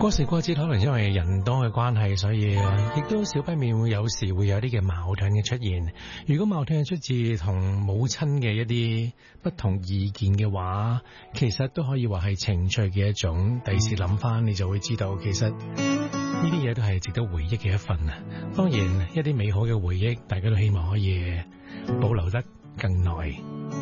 過時過節可能因為人多嘅關係，所以亦都少不免會有時會有啲嘅矛盾嘅出現。如果矛盾係出自同母親嘅一啲不同意見嘅話，其實都可以話係情趣嘅一種。第時諗翻，你就會知道，其實呢啲嘢都係值得回憶嘅一份啊。當然，一啲美好嘅回憶，大家都希望可以保留得更耐。